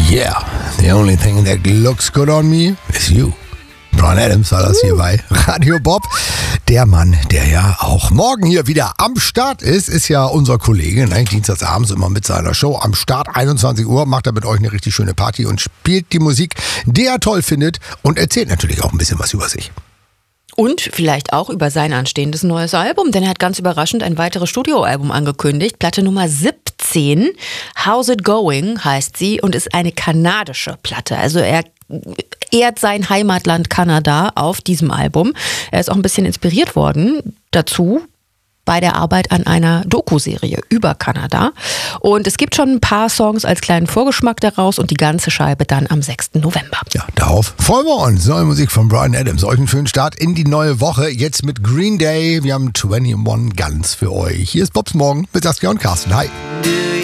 Yeah, the only thing that looks good on me is you. Bryan Adams war das hier bei Radio Bob. Der Mann, der ja auch morgen hier wieder am Start ist ja unser Kollege. Ne? Dienstagsabends immer mit seiner Show am Start. 21 Uhr macht er mit euch eine richtig schöne Party und spielt die Musik, die er toll findet und erzählt natürlich auch ein bisschen was über sich. Und vielleicht auch über sein anstehendes neues Album, denn er hat ganz überraschend ein weiteres Studioalbum angekündigt. Platte Nummer 17, How's It Going heißt sie und ist eine kanadische Platte. Also er ehrt sein Heimatland Kanada auf diesem Album. Er ist auch ein bisschen inspiriert worden dazu bei der Arbeit an einer Doku-Serie über Kanada. Und es gibt schon ein paar Songs als kleinen Vorgeschmack daraus und die ganze Scheibe dann am 6. November. Ja, darauf freuen wir uns. Neue Musik von Bryan Adams. Euch einen schönen Start in die neue Woche. Jetzt mit Green Day. Wir haben 21 Guns für euch. Hier ist Bobs Morgen mit Saskia und Carsten. Hi.